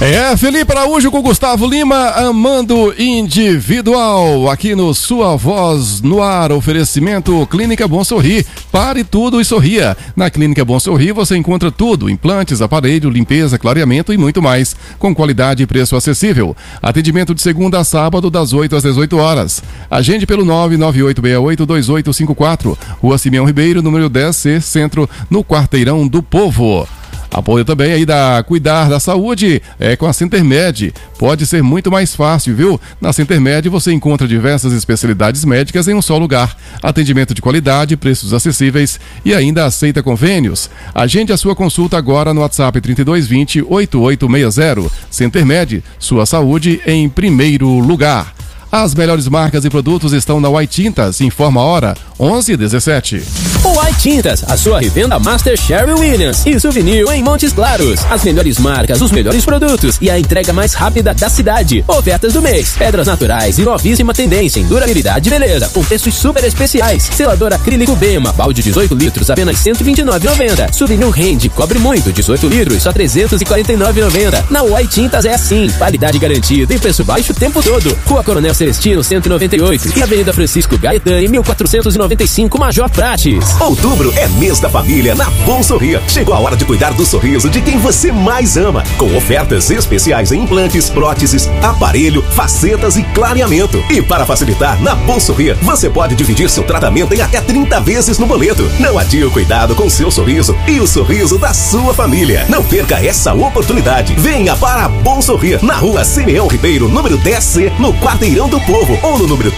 Felipe Araújo com Gustavo Lima, Amando Individual, aqui no Sua Voz no Ar, oferecimento Clínica Bom Sorrir, pare tudo e sorria. Na Clínica Bom Sorrir você encontra tudo, implantes, aparelho, limpeza, clareamento e muito mais, com qualidade e preço acessível. Atendimento de segunda a sábado, das 8 às 18 horas. Agende pelo 998682854, Rua Simeão Ribeiro, número 10C, Centro, no Quarteirão do Povo. Apoio também aí da Cuidar da Saúde, com a Centermed. Pode ser muito mais fácil, viu? Na Centermed você encontra diversas especialidades médicas em um só lugar. Atendimento de qualidade, preços acessíveis e ainda aceita convênios. Agende a sua consulta agora no WhatsApp 3220-8860. Centermed, sua saúde em primeiro lugar. As melhores marcas e produtos estão na White Tintas. Informa a hora, 11h17. White Tintas, a sua revenda Master Sherwin Williams e Souvenir em Montes Claros. As melhores marcas, os melhores produtos e a entrega mais rápida da cidade. Ofertas do mês, pedras naturais e novíssima tendência em durabilidade e beleza, com preços super especiais. Selador acrílico Bema, balde 18 litros, apenas R$ 129,90. Souvenir Rende, cobre muito, 18 litros, só R$ 349,90. Na White Tintas é assim, qualidade garantida e preço baixo o tempo todo. Rua Coronel Celestino 198 e Avenida Francisco Gaetani 1495, Major Prates. Outubro é mês da família na Bom Sorrir. Chegou a hora de cuidar do sorriso de quem você mais ama, com ofertas especiais em implantes, próteses, aparelho, facetas e clareamento. E para facilitar, na Bom Sorrir você pode dividir seu tratamento em até 30 vezes no boleto. Não adie o cuidado com seu sorriso e o sorriso da sua família. Não perca essa oportunidade. Venha para a Bom Sorrir, na Rua Simeão Ribeiro, número 10C, no Quarteirão do Povo, ou no número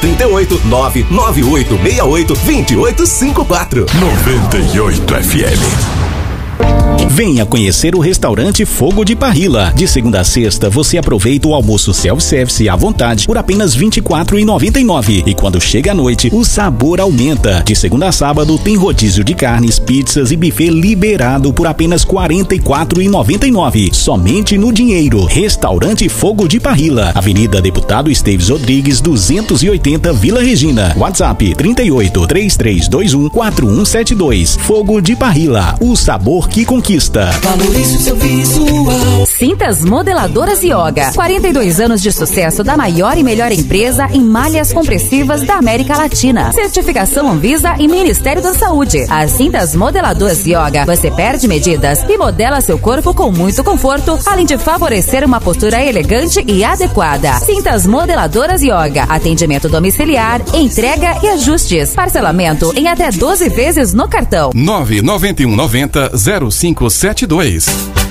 38998682854. 98 FM. Venha conhecer o restaurante Fogo de Parrilla. De segunda a sexta, você aproveita o almoço self-service à vontade por apenas R$ 24,99. E quando chega a noite, o sabor aumenta. De segunda a sábado, tem rodízio de carnes, pizzas e buffet liberado por apenas R$ 44,99. Somente no dinheiro. Restaurante Fogo de Parrilla, Avenida Deputado Esteves Rodrigues, 280, Vila Regina. WhatsApp 38-3321-4172. Fogo de Parrilla, o sabor que conquista. Valorize o seu visual. Cintas Modeladoras Yoga. 42 anos de sucesso da maior e melhor empresa em malhas compressivas da América Latina. Certificação Anvisa e Ministério da Saúde. As Cintas Modeladoras Yoga, você perde medidas e modela seu corpo com muito conforto, além de favorecer uma postura elegante e adequada. Cintas Modeladoras Yoga. Atendimento domiciliar, entrega e ajustes. Parcelamento em até 12 vezes no cartão. 99190-0572.